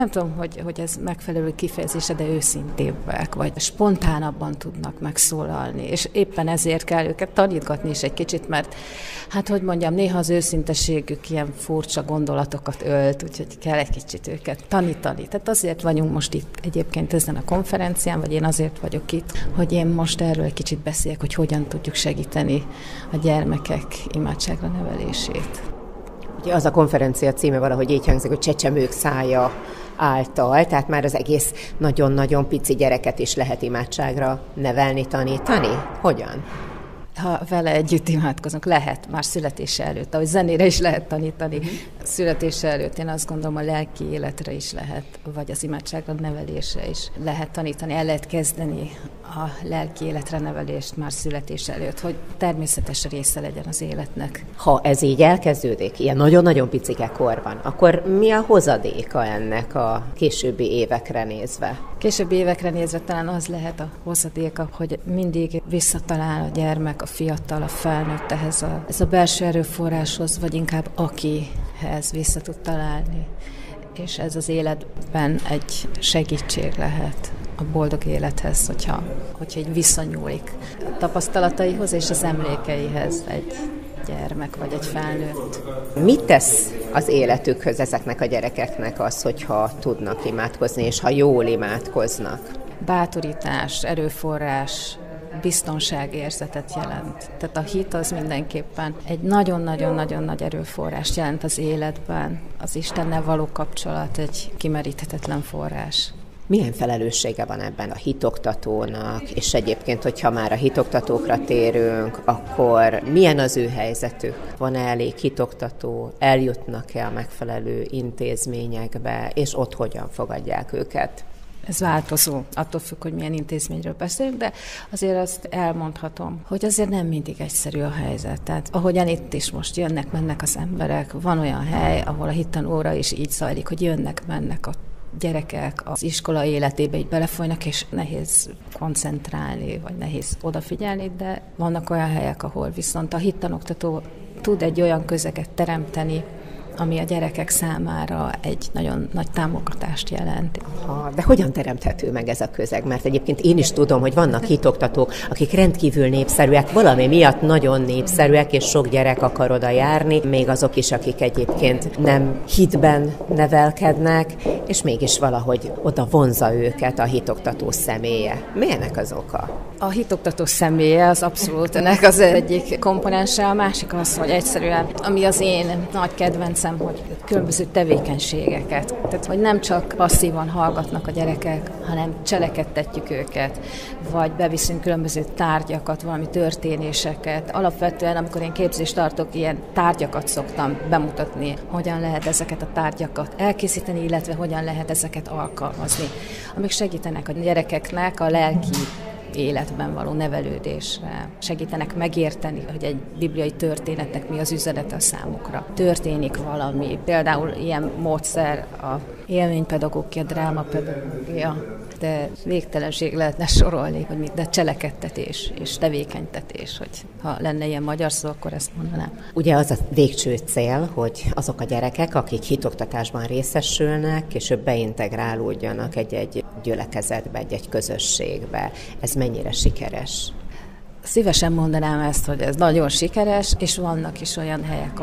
Nem tudom, hogy ez megfelelő kifejezése, de őszintébbek, vagy spontánabban tudnak megszólalni, és éppen ezért kell őket tanítgatni is egy kicsit, mert néha az őszinteségük ilyen furcsa gondolatokat ölt, úgyhogy kell egy kicsit őket tanítani. Tehát azért vagyunk most itt egyébként ezen a konferencián, vagy én azért vagyok itt, hogy én most erről egy kicsit beszéljek, hogy hogyan tudjuk segíteni a gyermekek imádságra nevelését. Ugye az a konferencia címe valahogy így hangzik, hogy Csecsemők szája által, tehát már az egész nagyon-nagyon pici gyereket is lehet imádságra nevelni, tanítani. Hogyan? Ha vele együtt imádkozunk, lehet már születése előtt, ahogy zenére is lehet tanítani. Születése előtt én azt gondolom, a lelki életre is lehet, vagy az imádságra nevelésre is lehet tanítani. El lehet kezdeni a lelki életre nevelést már születése előtt, hogy természetes része legyen az életnek. Ha ez így elkezdődik, ilyen nagyon-nagyon picike korban, akkor mi a hozadéka ennek a későbbi évekre nézve? Későbbi évekre nézve talán az lehet a hozadéka, hogy mindig visszatalál a gyermek, a fiatal, a felnőtt ez a belső erőforráshoz, vagy inkább akihez vissza tud találni. És ez az életben egy segítség lehet a boldog élethez, hogyha így visszanyúlik a tapasztalataihoz és az emlékeihez egy gyermek vagy egy felnőtt. Mit tesz az életükhöz ezeknek a gyerekeknek az, hogyha tudnak imádkozni, és ha jól imádkoznak? Bátorítás, erőforrás, biztonságérzetet jelent. Tehát a hit az mindenképpen egy nagyon-nagyon-nagyon nagy erőforrást jelent az életben. Az Istennel való kapcsolat egy kimeríthetetlen forrás. Milyen felelőssége van ebben a hitoktatónak, és egyébként, hogyha már a hitoktatókra térünk, akkor milyen az ő helyzetük? Van-e elég hitoktató? Eljutnak-e a megfelelő intézményekbe, és ott hogyan fogadják őket? Ez változó, attól függ, hogy milyen intézményről beszélünk, de azért azt elmondhatom, hogy azért nem mindig egyszerű a helyzet. Tehát ahogyan itt is most jönnek-mennek az emberek, van olyan hely, ahol a hittanóra is így zajlik, hogy jönnek-mennek a gyerekek az iskola életébe így belefolynak, és nehéz koncentrálni, vagy nehéz odafigyelni, de vannak olyan helyek, ahol viszont a hittanoktató tud egy olyan közeget teremteni, ami a gyerekek számára egy nagyon nagy támogatást jelent. De hogyan teremthető meg ez a közeg? Mert egyébként én is tudom, hogy vannak hitoktatók, akik rendkívül népszerűek, valami miatt nagyon népszerűek, és sok gyerek akar oda járni, még azok is, akik egyébként nem hitben nevelkednek, és mégis valahogy oda vonzza őket a hitoktató személye. Mi ennek az oka? A hitoktató személye az abszolút ennek az egyik komponense, a másik az, hogy egyszerűen, ami az én nagy kedvencem, hogy különböző tevékenységeket. Tehát, hogy nem csak passzívan hallgatnak a gyerekek, hanem cselekedtetjük őket, vagy beviszünk különböző tárgyakat, valami történéseket. Alapvetően, amikor én képzést tartok, ilyen tárgyakat szoktam bemutatni, hogyan lehet ezeket a tárgyakat elkészíteni, illetve hogyan lehet ezeket alkalmazni, amik segítenek a gyerekeknek a lelki életben való nevelődésre, segítenek megérteni, hogy egy bibliai történetnek mi az üzenete a számukra. Történik valami, például ilyen módszer a élménypedagógia, drámapedagógia, de végtelenség lehetne sorolni, hogy de cselekedtetés és tevékenytetés, hogy ha lenne ilyen magyar szó, akkor ezt mondanám. Ugye az a végső cél, hogy azok a gyerekek, akik hitoktatásban részesülnek, később beintegrálódjanak egy gyülekezetbe, egy közösségbe. Ez mennyire sikeres? Szívesen mondanám ezt, hogy ez nagyon sikeres, és vannak is olyan helyek,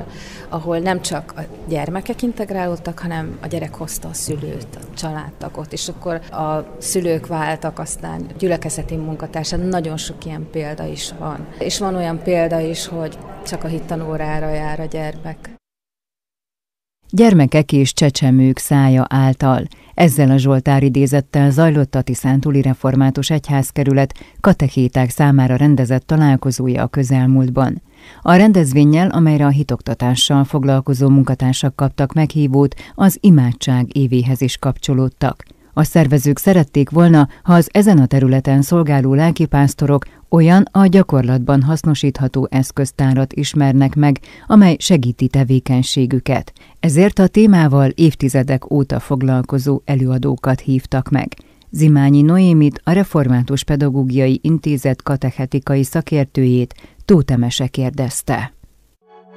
ahol nem csak a gyermekek integrálódtak, hanem a gyerek hozta a szülőt, a családtagot, és akkor a szülők váltak aztán gyülekezeti munkatársa. Nagyon sok ilyen példa is van. És van olyan példa is, hogy csak a hittanórára jár a gyermek. Gyermekek és csecsemők szája által. Ezzel a Zsoltár idézettel zajlott a Tiszántúli Református Egyházkerület katechéták számára rendezett találkozója a közelmúltban. A rendezvénnyel, amelyre a hitoktatással foglalkozó munkatársak kaptak meghívót, az imádság évéhez is kapcsolódtak. A szervezők szerették volna, ha az ezen a területen szolgáló lelkipásztorok olyan a gyakorlatban hasznosítható eszköztárat ismernek meg, amely segíti tevékenységüket. Ezért a témával évtizedek óta foglalkozó előadókat hívtak meg. Zimányi Noémit, a Református Pedagógiai Intézet katechetikai szakértőjét Tóth Emese kérdezte.